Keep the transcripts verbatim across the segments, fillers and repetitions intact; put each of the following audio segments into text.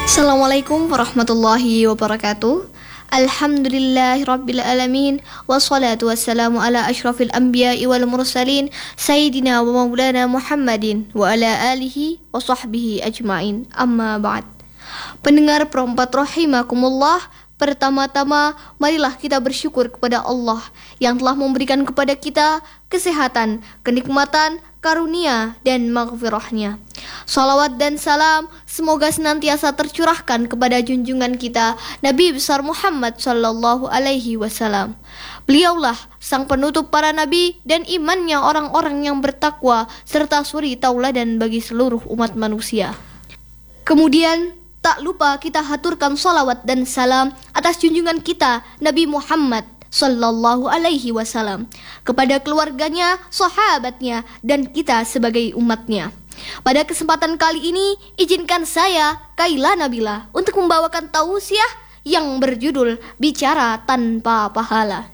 Assalamualaikum warahmatullahi wabarakatuh. Alhamdulillahirabbil alamin wassalatu wassalamu ala asyrafil anbiya'i wal mursalin sayyidina wa maulana Muhammadin wa ala alihi wa sahbihi ajmain. Amma ba'd. Pendengar perempat rahimakumullah, pertama-tama marilah kita bersyukur kepada Allah yang telah memberikan kepada kita kesehatan, kenikmatan, karunia dan maghfirahnya. Salawat dan salam semoga senantiasa tercurahkan kepada junjungan kita Nabi besar Muhammad sallallahu alaihi wasallam. Beliaulah sang penutup para nabi dan imannya orang-orang yang bertakwa serta suri tauladan bagi seluruh umat manusia. Kemudian tak lupa kita haturkan salawat dan salam atas junjungan kita Nabi Muhammad sallallahu alaihi wasallam, kepada keluarganya, sahabatnya, dan kita sebagai umatnya. Pada kesempatan kali ini, izinkan saya, Kaila Nabila, untuk membawakan tausiah yang berjudul Bicara Tanpa Pahala.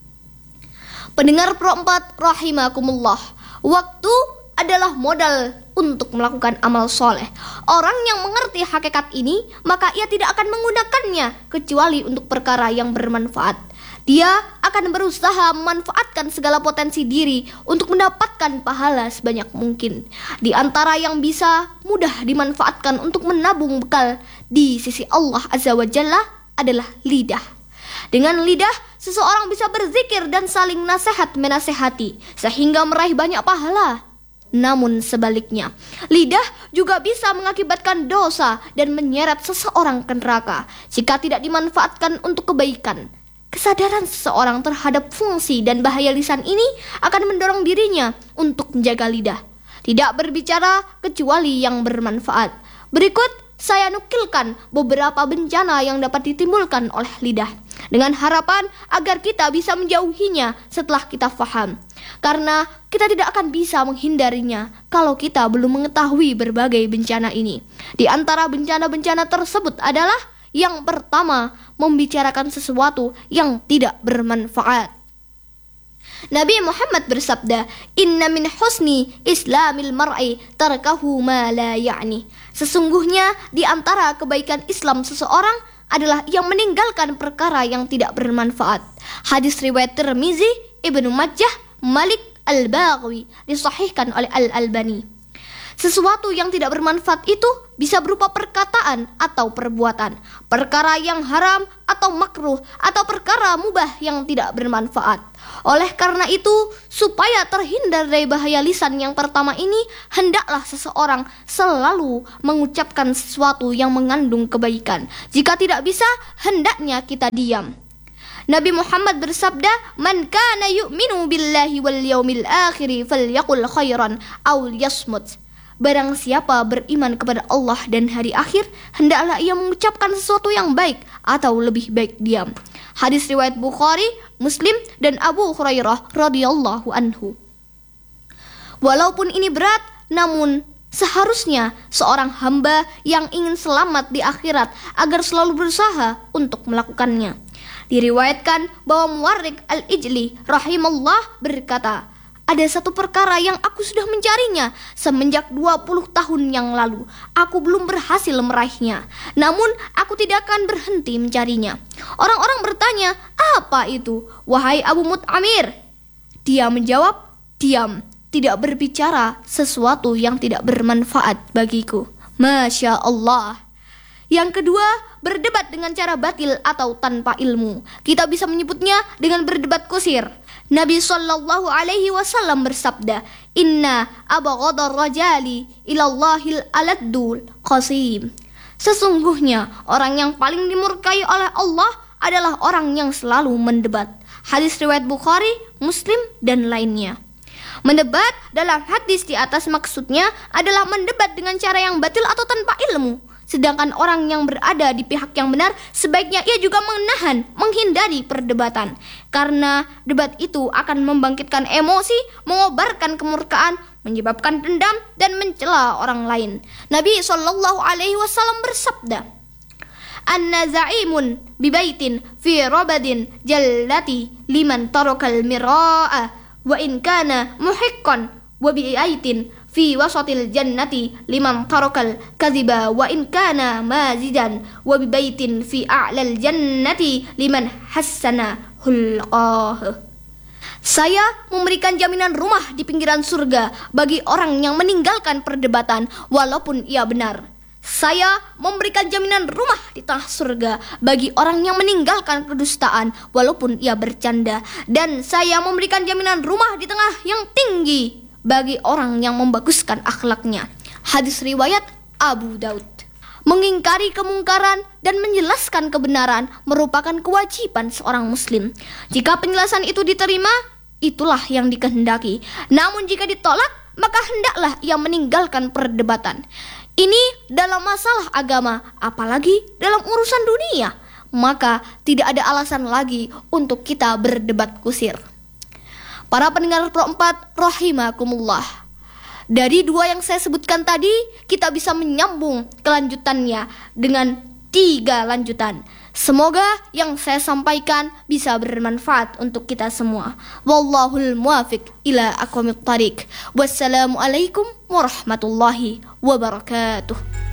Pendengar perempat rahimakumullah, waktu adalah modal untuk melakukan amal soleh. Orang yang mengerti hakikat ini, maka ia tidak akan menggunakannya kecuali untuk perkara yang bermanfaat. Dia akan berusaha memanfaatkan segala potensi diri untuk mendapatkan pahala sebanyak mungkin. Di antara yang bisa mudah dimanfaatkan untuk menabung bekal di sisi Allah Azza wa Jalla adalah lidah. Dengan lidah, seseorang bisa berzikir dan saling nasihat menasehati sehingga meraih banyak pahala. Namun sebaliknya, lidah juga bisa mengakibatkan dosa dan menyeret seseorang ke neraka jika tidak dimanfaatkan untuk kebaikan. Kesadaran seseorang terhadap fungsi dan bahaya lisan ini akan mendorong dirinya untuk menjaga lidah, tidak berbicara kecuali yang bermanfaat. Berikut saya nukilkan beberapa bencana yang dapat ditimbulkan oleh lidah, dengan harapan agar kita bisa menjauhinya setelah kita faham. Karena kita tidak akan bisa menghindarinya kalau kita belum mengetahui berbagai bencana ini. Di antara bencana-bencana tersebut adalah yang pertama, membicarakan sesuatu yang tidak bermanfaat. Nabi Muhammad bersabda, "Inna min husni islamil mar'i tarkahu ma la ya'ni." Sesungguhnya di antara kebaikan Islam seseorang adalah yang meninggalkan perkara yang tidak bermanfaat. Hadis riwayat Tirmizi, Ibnu Majah, Malik Al-Baghawi, disahihkan oleh Al-Albani. Sesuatu yang tidak bermanfaat itu bisa berupa perkataan atau perbuatan, perkara yang haram atau makruh, atau perkara mubah yang tidak bermanfaat. Oleh karena itu, supaya terhindar dari bahaya lisan yang pertama ini, hendaklah seseorang selalu mengucapkan sesuatu yang mengandung kebaikan. Jika tidak bisa, hendaknya kita diam. Nabi Muhammad bersabda, "Man kana yu'minu billahi wal yaumil akhir falyaqul khairan aw liyasmut." Barang siapa beriman kepada Allah dan hari akhir, hendaklah ia mengucapkan sesuatu yang baik atau lebih baik diam. Hadis riwayat Bukhari, Muslim, dan Abu Hurairah radhiyallahu anhu. Walaupun ini berat, namun seharusnya seorang hamba yang ingin selamat di akhirat agar selalu berusaha untuk melakukannya. Diriwayatkan bahwa Muwarriq Al-Ijli rahimallah berkata, "Ada satu perkara yang aku sudah mencarinya semenjak dua puluh tahun yang lalu. Aku belum berhasil meraihnya. Namun aku tidak akan berhenti mencarinya." Orang-orang bertanya, "Apa itu, wahai Abu Mut'amir?" Dia menjawab, "Diam, tidak berbicara sesuatu yang tidak bermanfaat bagiku." Masya Allah. Yang kedua, berdebat dengan cara batil atau tanpa ilmu. Kita bisa menyebutnya dengan berdebat kusir. Nabi sallallahu alaihi wasallam bersabda, "Inna abghadar rajali ilallahil aladdul qasim." Sesungguhnya orang yang paling dimurkai oleh Allah adalah orang yang selalu mendebat. Hadis riwayat Bukhari, Muslim, dan lainnya. Mendebat dalam hadis di atas maksudnya adalah mendebat dengan cara yang batil atau tanpa ilmu. Sedangkan orang yang berada di pihak yang benar, sebaiknya ia juga menahan, menghindari perdebatan. Karena debat itu akan membangkitkan emosi, mengobarkan kemurkaan, menyebabkan dendam, dan mencela orang lain. Nabi shallallahu alaihi wasallam bersabda, "Anna za'imun bibaitin fi rabadin jallati liman tarakal mira'a wa in kana muhiqqan wa bi'aitin fi wasatil jannati liman tarakal kadhiba wa in kana mazidan wa bi baitin fi a'lal jannati liman hassana hulqah. Saya memberikan jaminan rumah di pinggiran surga bagi orang yang meninggalkan perdebatan walaupun ia benar. Saya memberikan jaminan rumah di tengah surga bagi orang yang meninggalkan kedustaan walaupun ia bercanda. Dan saya memberikan jaminan rumah di tengah yang tinggi bagi orang yang membaguskan akhlaknya. Hadis riwayat Abu Daud. Mengingkari kemungkaran dan menjelaskan kebenaran merupakan kewajiban seorang muslim. Jika penjelasan itu diterima, itulah yang dikehendaki. Namun jika ditolak, maka hendaklah ia meninggalkan perdebatan. Ini dalam masalah agama, apalagi dalam urusan dunia. Maka tidak ada alasan lagi untuk kita berdebat kusir. Para pendengar Pro empat rahimakumullah. Dari dua yang saya sebutkan tadi, kita bisa menyambung kelanjutannya dengan tiga lanjutan. Semoga yang saya sampaikan bisa bermanfaat untuk kita semua. Wallahul muwafiq ila aqwamit thariq. Wassalamualaikum warahmatullahi wabarakatuh.